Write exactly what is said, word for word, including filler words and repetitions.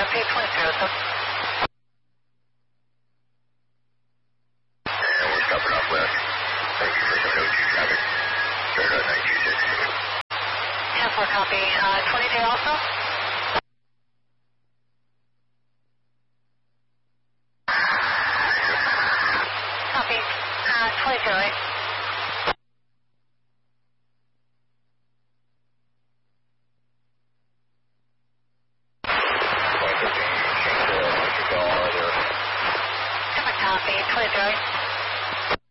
copy, twenty zero, sir. And we're stopping off west. Thank you for the no two traffic. Start on nine two six. ten four, copy, uh, twenty J also. Copy, uh, twenty zero eight. Copy, twenty zero eight.